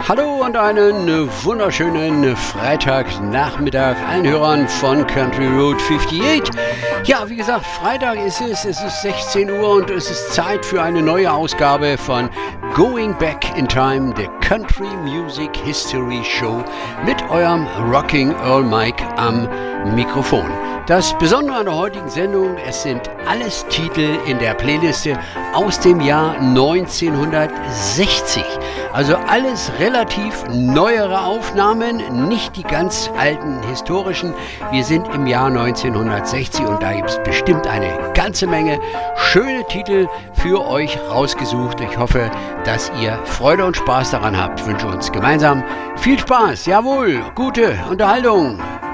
Hallo und einen wunderschönen Freitagnachmittag allen Hörern von Country Road 58. Ja, wie gesagt, Freitag ist es ist 16 Uhr und es ist Zeit für eine neue Ausgabe von Going Back in Time, der Country Music History Show mit eurem Rocking Earl Mike am Mikrofon. Das Besondere an der heutigen Sendung, es sind alles Titel in der Playliste aus dem Jahr 1960. Also alles relativ neuere Aufnahmen, nicht die ganz alten historischen. Wir sind im Jahr 1960 und da gibt es bestimmt eine ganze Menge schöne Titel für euch rausgesucht. Ich hoffe, dass ihr Freude und Spaß daran habt. Ich wünsche uns gemeinsam viel Spaß. Jawohl, gute Unterhaltung.